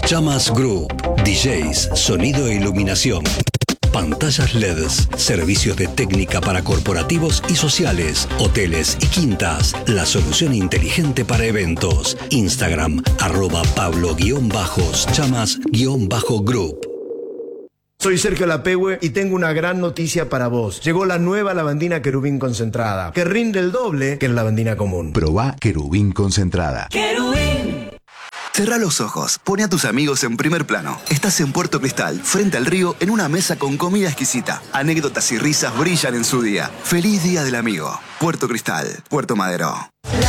Chamas Group, DJs, sonido e iluminación. Pantallas LEDs, servicios de técnica para corporativos y sociales, hoteles y quintas. La solución inteligente para eventos. Instagram, @pablo_chamas_group. Soy Sergio Lapehue y tengo una gran noticia para vos. Llegó la nueva lavandina Querubín concentrada, que rinde el doble que la lavandina común. Probá Querubín concentrada. ¡Querubín! Cerrá los ojos, pone a tus amigos en primer plano. Estás en Puerto Cristal, frente al río, en una mesa con comida exquisita. Anécdotas y risas brillan en su día. ¡Feliz Día del Amigo! Puerto Cristal, Puerto Madero.